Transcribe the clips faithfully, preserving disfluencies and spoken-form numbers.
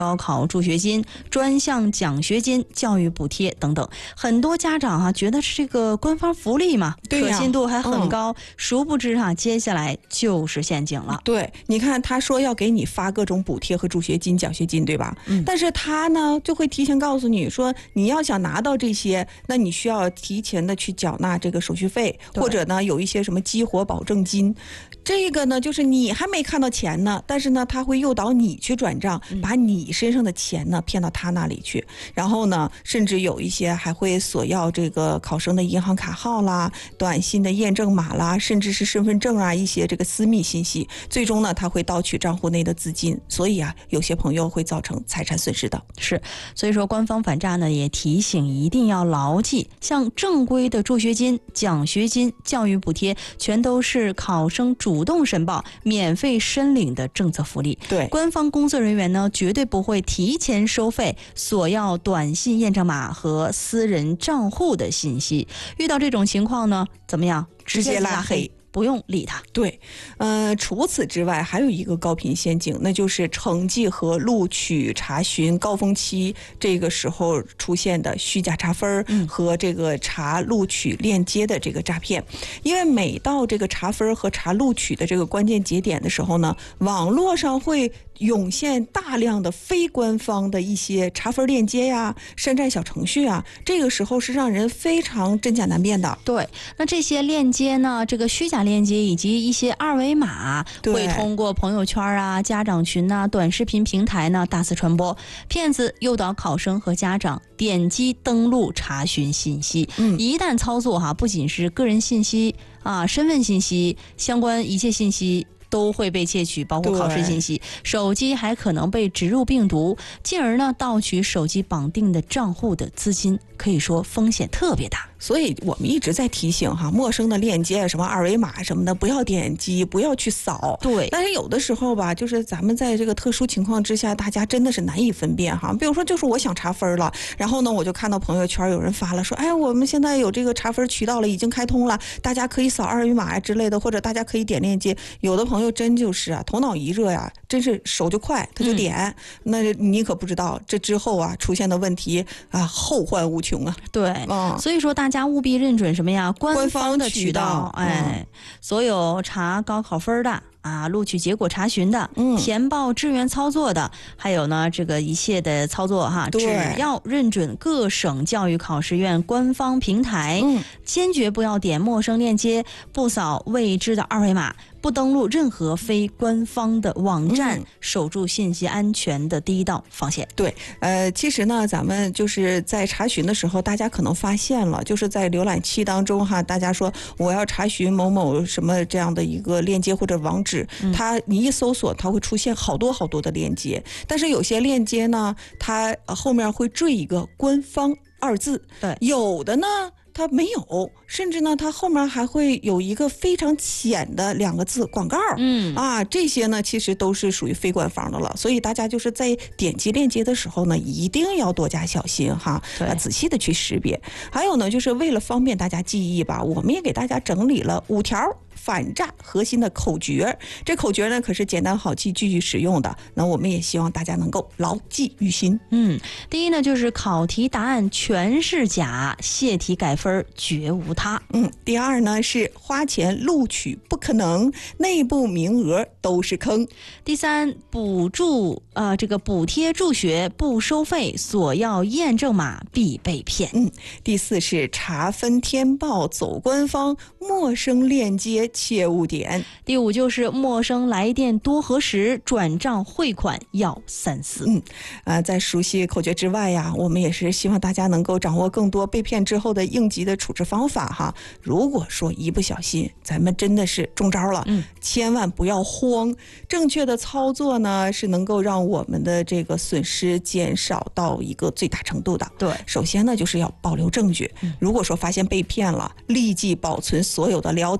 高考助学金、专项奖学金、教育补贴等等。很多家长哈、啊、觉得是这个官方福利嘛，可信度还很高，嗯、殊不知哈、啊，接下来就是陷阱了。 对，你看他说要给你发各种补贴和助学金、奖学金，对吧？嗯。但是他呢就会提前告诉你说，你要想拿到这些，那你需要提前的去缴纳这个手续费，或者呢有一些什么激活保证金。这个呢就是你还没看到钱呢，但是呢他会诱导你去转账，把你身上的钱呢骗到他那里去，然后呢甚至有一些还会索要这个考生的银行卡号啦、短信的验证码啦，甚至是身份证啊一些这个私密信息，最终呢他会盗取账户内的资金，所以啊有些朋友会造成财产损失的。 是，所以说官方反诈呢也提醒一定要牢记，像正规的助学金、奖学金、教育补贴全都是考生主动申报、免费申领的政策福利。 对， 官方工作人员呢绝对不会提前收费，索要短信验证码和私人账户的信息。遇到这种情况呢，怎么样？ 直接拉黑。 不用理他。 对，呃，除此之外，还有一个高频陷阱，那就是成绩和录取查询高峰期这个时候出现的虚假查分和这个查录取链接的这个诈骗。因为每到这个查分和查录取的这个关键节点的时候呢，网络上会涌现大量的非官方的一些查分链接呀、山寨小程序啊，这个时候是让人非常真假难辨的。 对，那这些链接呢，这个虚假链接以及一些二维码会通过朋友圈啊、家长群啊、短视频平台呢大肆传播，骗子诱导考生和家长点击登录查询信息，嗯、一旦操作哈，不仅是个人信息啊、身份信息相关一切信息都会被窃取，包括考试信息，手机还可能被植入病毒，进而呢盗取手机绑定的账户的资金，可以说风险特别大。 所以我们一直在提醒哈，陌生的链接什么二维码什么的不要点击，不要去扫。 对， 但是有的时候吧，就是咱们在这个特殊情况之下，大家真的是难以分辨哈。比如说就是我想查分了，然后呢我就看到朋友圈有人发了说，哎，我们现在有这个查分渠道了，已经开通了，大家可以扫二维码之类的，或者大家可以点链接。有的朋友真就是啊，头脑一热呀，真是手就快，他就点。嗯、那你可不知道这之后啊出现的问题啊后患无穷啊。 对，嗯、所以说大家务必认准什么呀？官方的渠道，哎，嗯、所有查高考分的啊，录取结果查询的，嗯、填报志愿操作的，还有呢这个一切的操作哈，只要认准各省教育考试院官方平台，嗯、坚决不要点陌生链接，不扫未知的二维码，不登录任何非官方的网站，嗯、守住信息安全的第一道防线。 对，呃，其实呢，咱们就是在查询的时候，大家可能发现了，就是在浏览器当中哈，大家说我要查询某某什么这样的一个链接或者网址，嗯、它你一搜索，它会出现好多好多的链接，但是有些链接呢，它后面会缀一个官方二字， 对， 有的呢它没有，甚至呢它后面还会有一个非常浅的两个字广告，嗯啊，这些呢其实都是属于非官方的了，所以大家就是在点击链接的时候呢，一定要多加小心哈，啊，仔细的去识别。还有呢，就是为了方便大家记忆吧，我们也给大家整理了五条反诈核心的口诀，这口诀呢可是简单好记、句句实用的，那我们也希望大家能够牢记于心。 嗯，第一呢就是考题答案全是假，泄题改分绝无他。 嗯，第二呢是花钱录取不可能，内部名额都是坑。 第三，补助呃这个补贴助学不收费，索要验证码必被骗。 嗯，第四是查分填报走官方，陌生链接切勿点。 第五就是陌生来电多核实，转账汇款要三思。 嗯，呃，在熟悉口诀之外呀，我们也是希望大家能够掌握更多被骗之后的应急的处置方法哈。如果说一不小心咱们真的是中招了，嗯，千万不要慌。正确的操作呢，是能够让我们的这个损失减少到一个最大程度的。 对， 首先呢，就是要保留证据。嗯、如果说发现被骗了，立即保存所有的聊天记录。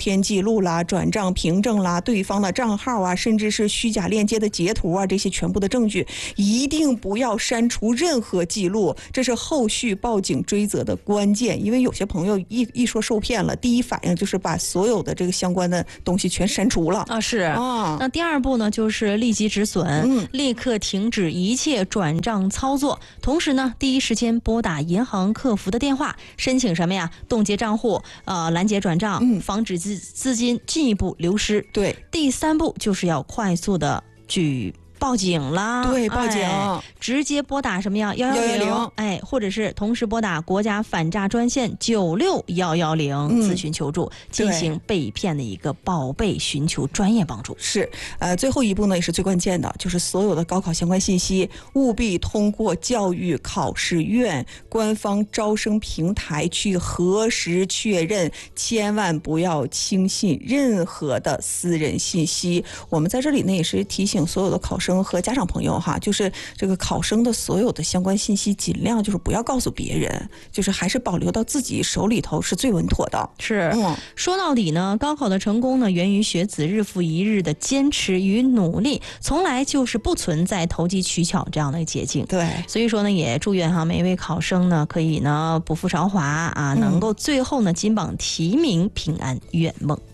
录啦、转账凭证啦、对方的账号啊，甚至是虚假链接的截图啊，这些全部的证据，一定不要删除任何记录，这是后续报警追责的关键。因为有些朋友一一说受骗了，第一反应就是把所有的这个相关的东西全删除了啊。是啊。 那第二步呢，就是立即止损，嗯，立刻停止一切转账操作，同时呢，第一时间拨打银行客服的电话，申请什么呀？冻结账户，呃，拦截转账，嗯，防止资资金进一步流失。 对， 第三步就是要快速的举报警啦， 对，报警， 哎、直接拨打什么呀？幺幺零，哎，或者是同时拨打国家反诈专线九六幺幺零咨询求助，进行被骗的一个报备，寻求专业帮助。 是，呃，最后一步呢也是最关键的，就是所有的高考相关信息务必通过教育考试院官方招生平台去核实确认，千万不要轻信任何的私人信息。我们在这里呢也是提醒所有的考生和家长朋友哈，就是这个考生的所有的相关信息尽量就是不要告诉别人，就是还是保留到自己手里头是最稳妥的。 是，嗯，说到底呢，高考的成功呢源于学子日复一日的坚持与努力，从来就是不存在投机取巧这样的捷径。 对， 所以说呢，也祝愿哈每一位考生呢可以呢不负韶华啊，能够最后呢金榜题名，平安圆梦。